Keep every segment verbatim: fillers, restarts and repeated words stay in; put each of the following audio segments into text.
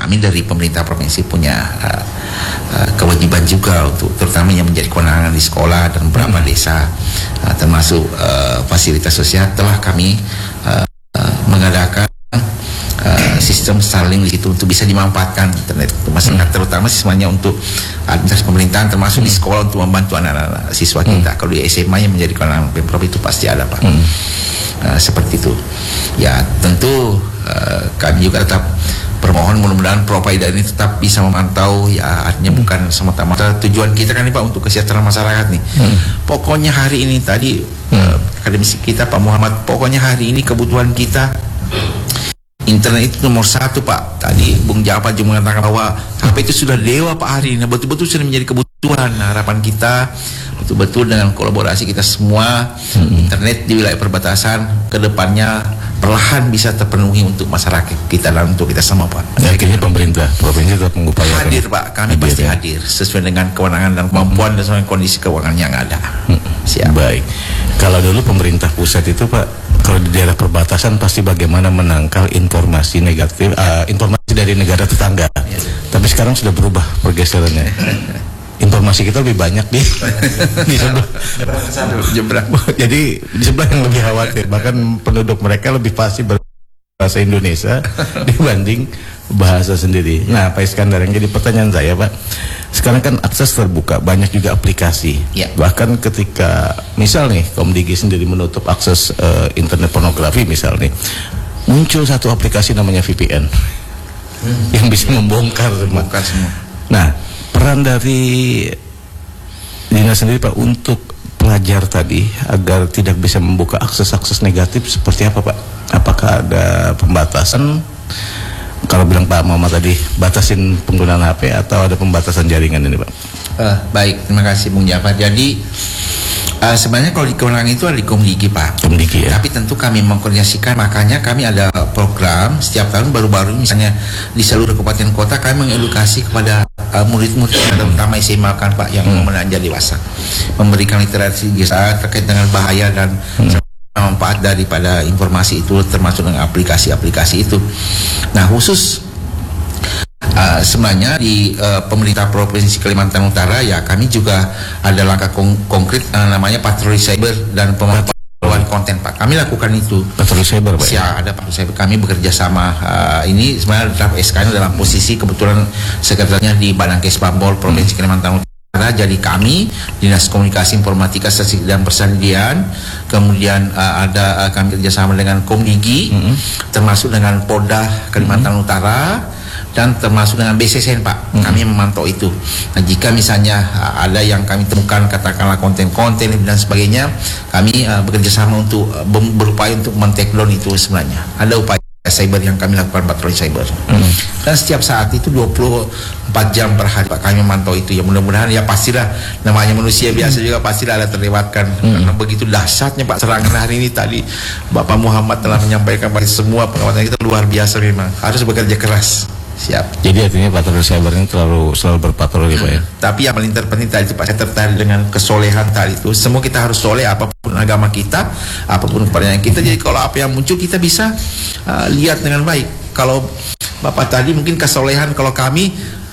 kami dari pemerintah provinsi punya uh, uh, kewajiban juga untuk terutama yang menjadi kewenangan di sekolah dan beberapa hmm. desa uh, termasuk uh, fasilitas sosial telah kami uh, uh, mengadakan Uh, sistem Starlink di situ untuk bisa dimanfaatkan internet masyarakat, terutama siswanya untuk administrasi pemerintahan termasuk hmm. di sekolah untuk membantu anak-anak siswa kita. Hmm. Kalau di S M A yang menjadi kewenangan Pemprov itu pasti ada Pak. Hmm. Uh, seperti itu. Ya tentu uh, kami juga tetap permohon mudah-mudahan provider ini tetap bisa memantau, ya artinya hmm. bukan semata-mata tujuan kita kan nih Pak untuk kesejahteraan masyarakat nih. Hmm. Pokoknya hari ini tadi hmm. uh, akademisi kita Pak Muhammad, pokoknya hari ini kebutuhan kita internet itu nomor satu Pak. Tadi Bung Jafar juga mengatakan bahwa H P itu sudah dewa Pak hari ini. Betul-betul sudah menjadi kebutuhan. Nah, harapan kita betul-betul dengan kolaborasi kita semua, hmm. internet di wilayah perbatasan kedepannya perlahan bisa terpenuhi untuk masyarakat kita dan untuk kita semua Pak. Ya, akhirnya pemerintah provinsi tetap mengupayakan. Hadir Pak, kami hadir, pasti ya? hadir sesuai dengan kewenangan dan kemampuan hmm. dan sesuai kondisi keuangan yang ada. Hmm. Siap. Baik. Kalau dulu pemerintah pusat itu Pak, kalau di daerah perbatasan pasti bagaimana menangkal informasi negatif, uh, informasi dari negara tetangga. Ya. Tapi sekarang sudah berubah pergeserannya. Informasi kita lebih banyak di di sebelah. Jadi di sebelah yang lebih khawatir. Bahkan penduduk mereka lebih pasti berbahasa Indonesia dibanding bahasa sendiri. Nah, Pak Iskandar, yang jadi pertanyaan saya Pak, sekarang kan akses terbuka, banyak juga aplikasi. Ya. Bahkan ketika misal nih Komdigi sendiri menutup akses uh, internet pornografi misal nih, muncul satu aplikasi namanya V P N hmm. yang bisa membongkar semua. Membongkar semua. Nah, peran dari dinas sendiri Pak untuk pelajar tadi agar tidak bisa membuka akses-akses negatif seperti apa Pak? Apakah ada pembatasan? Kalau bilang Pak Muhammad tadi, batasin penggunaan H P atau ada pembatasan jaringan ini Pak? Uh, baik, terima kasih Bung Jafar. Jadi uh, sebenarnya kalau di kewenangan itu ada di Komdigi Pak. Komdigi ya. Tapi tentu kami mengkoordinasikan, makanya kami ada program setiap tahun baru-baru misalnya di seluruh kabupaten kota kami mengedukasi kepada uh, murid-murid terutama S M A kan Pak yang hmm. mau menanjak dewasa, memberikan literasi desa terkait dengan bahaya dan hmm. manfaat daripada informasi itu termasuk dengan aplikasi-aplikasi itu. Nah khusus uh, sebenarnya di uh, pemerintah provinsi Kalimantan Utara ya kami juga ada langkah kong konkret uh, namanya patroli cyber dan pemantauan konten Pak. Kami lakukan itu. Patroli cyber Pak? Ya ada patroli cyber. Kami bekerja sama uh, ini sebenarnya draft S K-nya dalam posisi kebetulan sekretariatnya di Badankes Bambol Provinsi hmm. Kalimantan Utara. Jadi kami Dinas Komunikasi Informatika Statistik dan Persadiaan, kemudian uh, ada uh, kami kerjasama dengan Komdigi, mm -hmm. termasuk dengan Polda Kalimantan mm -hmm. Utara dan termasuk dengan B C S N Pak. Mm -hmm. Kami memantau itu. Nah, jika misalnya uh, ada yang kami temukan katakanlah konten-konten dan sebagainya, kami uh, bekerjasama untuk uh, berupaya untuk men-take down itu sebenarnya. Ada upaya cyber yang kami lakukan patroli cyber. Hmm. Dan setiap saat itu dua puluh empat jam per hari Pak kami memantau itu. Ya mudah-mudahan ya pastilah namanya manusia biasa juga pastilah ada terlewatkan. Hmm. Karena begitu dahsyatnya Pak serangan hari ini tadi Bapak Muhammad telah menyampaikan pada semua pengamatan kita luar biasa memang. Harus bekerja keras. Siap. Jadi artinya patroli cyber ini terlalu selalu berpatroli Pak ya. Tapi yang paling terpenting tadi Pak, saya tertarik dengan kesolehan tadi itu. Semua kita harus soleh apapun agama kita, apapun kepercayaan kita. Jadi kalau apa yang muncul kita bisa uh, lihat dengan baik. Kalau Bapak tadi mungkin kesolehan, kalau kami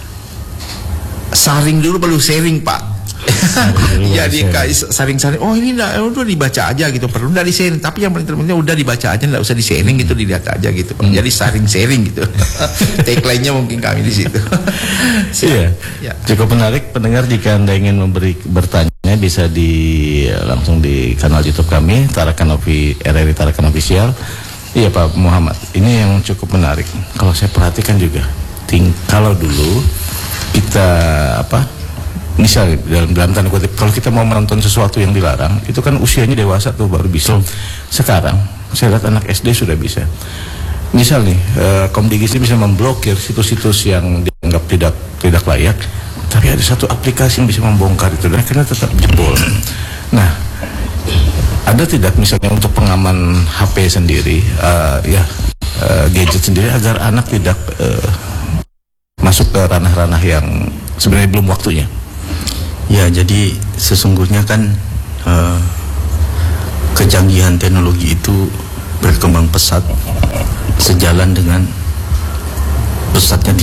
saring dulu baru sharing Pak. Jadi saring-saring, oh ini enggak, udah dibaca aja gitu, perlu udah di-sharing. Tapi yang paling terpenting udah dibaca aja, enggak usah di-sharing gitu, dilihat aja gitu. Hmm. Jadi saring-sharing gitu. Tagline-nya mungkin kami di situ. Iya. Ya. Cukup menarik pendengar, jika Anda ingin memberi bertanya bisa di langsung di kanal YouTube kami Tarakan Ovi R R I Tarakan Official. Iya Pak Muhammad, ini yang cukup menarik. Kalau saya perhatikan juga, ting kalau dulu kita apa? Misal dalam, dalam tanda kutip, kalau kita mau menonton sesuatu yang dilarang, itu kan usianya dewasa tuh baru bisa. Sekarang saya lihat anak S D sudah bisa. Misal nih, uh, Komdigi bisa memblokir situs-situs yang dianggap tidak tidak layak, tapi ada satu aplikasi yang bisa membongkar itu dan akhirnya tetap jebol. Nah, ada tidak misalnya untuk pengaman H P sendiri, uh, ya uh, gadget sendiri agar anak tidak uh, masuk ke ranah-ranah yang sebenarnya belum waktunya? Ya, jadi sesungguhnya kan uh, kecanggihan teknologi itu berkembang pesat sejalan dengan pesatnya